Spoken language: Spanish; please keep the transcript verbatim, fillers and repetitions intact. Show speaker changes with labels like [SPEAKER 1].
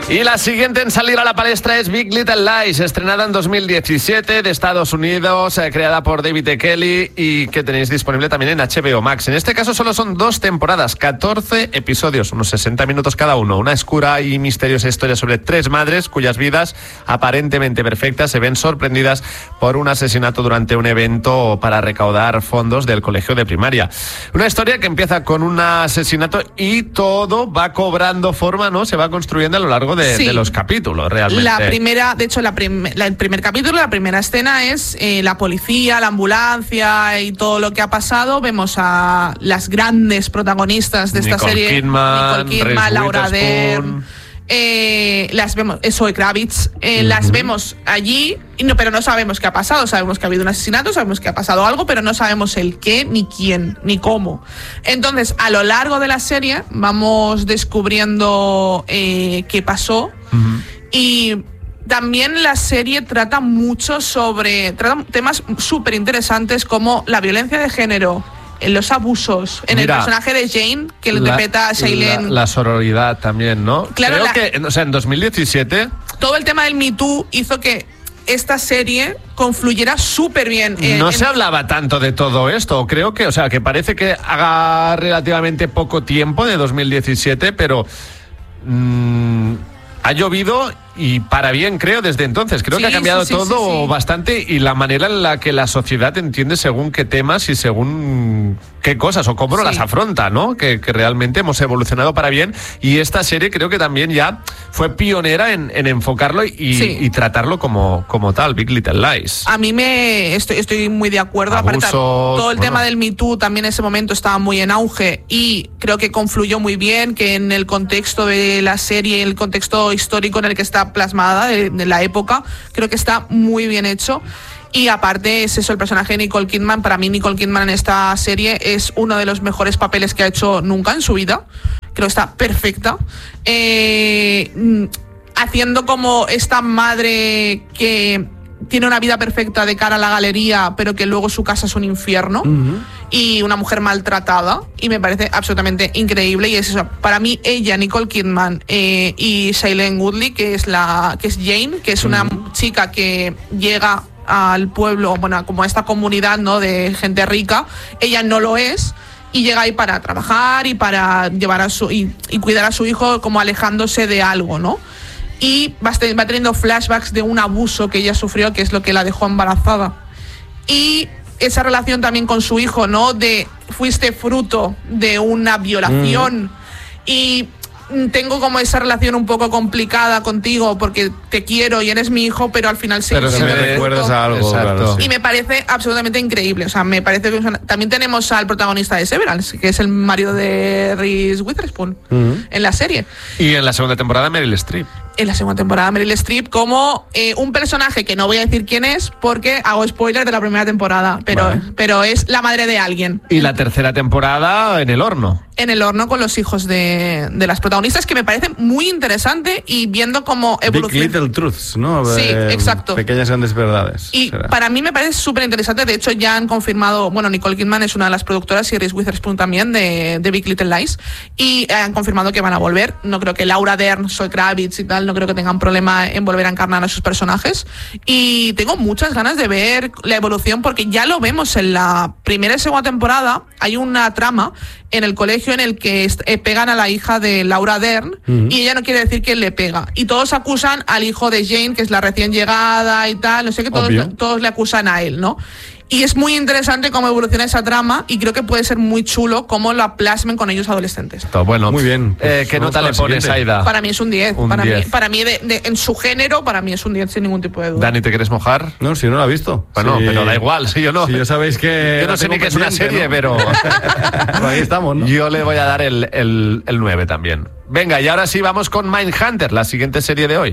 [SPEAKER 1] Y la siguiente en salir a la palestra es Big Little Lies, estrenada en dos mil diecisiete de Estados Unidos, eh, creada por David E. Kelley y que tenéis disponible también en H B O Max. En este caso solo son dos temporadas, catorce episodios, unos sesenta minutos cada uno. Una oscura y misteriosa historia sobre tres madres cuyas vidas, aparentemente perfectas, se ven sorprendidas por un asesinato durante un evento para recaudar fondos del colegio de primaria. Una historia que empieza con un asesinato y todo va cobrando forma, ¿no? Se va construyendo a lo largo de, sí. de los capítulos, realmente.
[SPEAKER 2] La primera, de hecho, la prim- la, el primer capítulo, la primera escena es eh, la policía, la ambulancia y todo lo que ha pasado. Vemos a las grandes protagonistas de esta
[SPEAKER 1] Nicole
[SPEAKER 2] serie.
[SPEAKER 1] Kidman,
[SPEAKER 2] Nicole Kidman, Laura Dern. Eh, las vemos, Zoe Kravitz, eh, uh-huh. las vemos allí, y no, pero no sabemos qué ha pasado. Sabemos que ha habido un asesinato, sabemos que ha pasado algo, pero no sabemos el qué, ni quién, ni cómo. Entonces, a lo largo de la serie vamos descubriendo eh, qué pasó. Uh-huh. Y también la serie trata mucho sobre, trata temas súper interesantes como la violencia de género, en los abusos, en Mira, el personaje de Jane, que le interpreta a Shailene.
[SPEAKER 1] La, la sororidad también, ¿no?
[SPEAKER 2] Claro,
[SPEAKER 1] Creo
[SPEAKER 2] la,
[SPEAKER 1] que, o sea, en dos mil diecisiete...
[SPEAKER 2] Todo el tema del Me Too hizo que esta serie confluyera súper bien. Eh,
[SPEAKER 1] no
[SPEAKER 2] en...
[SPEAKER 1] se hablaba tanto de todo esto, creo que, o sea, que parece que haga relativamente poco tiempo, de dos mil diecisiete, pero... Mmm, ha llovido y para bien, creo, desde entonces. Creo sí, que ha cambiado sí, sí, todo sí, sí. bastante y la manera en la que la sociedad entiende según qué temas y según qué cosas o cómo sí. las afronta, ¿no? Que, que realmente hemos evolucionado para bien y esta serie creo que también ya fue pionera en, en enfocarlo y, sí. y tratarlo como, como tal, Big Little Lies.
[SPEAKER 2] A mí me estoy, estoy muy de acuerdo.
[SPEAKER 1] Abusos,
[SPEAKER 2] Aparte, todo el
[SPEAKER 1] bueno.
[SPEAKER 2] tema del Me Too también en ese momento estaba muy en auge y creo que confluyó muy bien, que en el contexto de la serie, el contexto histórico en el que está plasmada de, de la época, creo que está muy bien hecho. Y aparte es eso, el personaje de Nicole Kidman. Para mí Nicole Kidman en esta serie es uno de los mejores papeles que ha hecho nunca en su vida. Creo que está perfecta, eh, haciendo como esta madre que tiene una vida perfecta de cara a la galería, pero que luego su casa es un infierno. Uh-huh. Y una mujer maltratada, y me parece absolutamente increíble. Y es eso, para mí ella, Nicole Kidman eh, y Shailene Woodley, que es la que es Jane, que es una uh-huh. chica que llega al pueblo, bueno, como a esta comunidad, ¿no?, de gente rica. Ella no lo es y llega ahí para trabajar y para llevar a su y, y cuidar a su hijo, como alejándose de algo, ¿no? Y va, va teniendo flashbacks de un abuso que ella sufrió, que es lo que la dejó embarazada. Y esa relación también con su hijo, ¿no? De fuiste fruto de una violación. Mm. Y tengo como esa relación un poco complicada contigo porque te quiero y eres mi hijo, pero al final sí.
[SPEAKER 3] Pero que me recuerdas a algo, claro, sí.
[SPEAKER 2] Y me parece absolutamente increíble. O sea, me parece que también tenemos al protagonista de Severance, que es el marido de Reese Witherspoon, uh-huh. en la serie.
[SPEAKER 1] Y en la segunda temporada Meryl Streep.
[SPEAKER 2] En la segunda temporada Meryl Streep como eh, un personaje que no voy a decir quién es porque hago spoiler de la primera temporada, pero, vale. pero es la madre de alguien.
[SPEAKER 1] Y la tercera temporada en el horno.
[SPEAKER 2] En el horno con los hijos de, de las protagonistas, que me parece muy interesante y viendo cómo evoluciona.
[SPEAKER 3] Big Little Truths, ¿no?
[SPEAKER 2] Sí,
[SPEAKER 3] eh,
[SPEAKER 2] exacto.
[SPEAKER 3] Pequeñas grandes verdades.
[SPEAKER 2] Y
[SPEAKER 3] será.
[SPEAKER 2] Para mí me parece súper interesante. De hecho, ya han confirmado, bueno, Nicole Kidman es una de las productoras y Reese Witherspoon también de, de Big Little Lies. Y han confirmado que van a volver. No creo que Laura Dern, Zoe Kravitz y tal, no creo que tengan problema en volver a encarnar a sus personajes. Y tengo muchas ganas de ver la evolución porque ya lo vemos en la primera y segunda temporada. Hay una trama en el colegio en el que eh, pegan a la hija de Laura Dern uh-huh. y ella no quiere decir quién le pega. Y todos acusan al hijo de Jane, que es la recién llegada y tal, no sé qué, todos, todos le acusan a él, ¿no? Y es muy interesante cómo evoluciona esa trama y creo que puede ser muy chulo cómo la plasmen con ellos adolescentes.
[SPEAKER 1] Todo bueno.
[SPEAKER 3] Muy bien. Pues
[SPEAKER 1] eh, ¿Qué nota le pones, Aida?
[SPEAKER 2] Para mí es un diez.
[SPEAKER 1] Un
[SPEAKER 2] para,
[SPEAKER 1] diez.
[SPEAKER 2] Mí, para mí, de, de, en su género, para mí es un diez sin ningún tipo de duda.
[SPEAKER 1] Dani, ¿te quieres mojar?
[SPEAKER 3] No, si no lo he visto.
[SPEAKER 1] Bueno,
[SPEAKER 3] sí.
[SPEAKER 1] pero da igual, si yo no.
[SPEAKER 3] Si yo sabéis que...
[SPEAKER 1] Yo no sé ni qué es una serie, ¿no? Pero...
[SPEAKER 3] Pues ahí estamos, ¿no?
[SPEAKER 1] Yo le voy a dar el, el, el nueve también. Venga, y ahora sí vamos con Mindhunter, la siguiente serie de hoy.